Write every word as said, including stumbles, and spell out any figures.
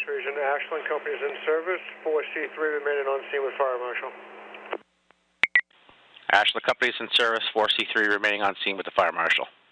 Region. Ashland Company is in service. four C three remaining on scene with Fire Marshal. Ashland Company is in service. four C three remaining on scene with the Fire Marshal.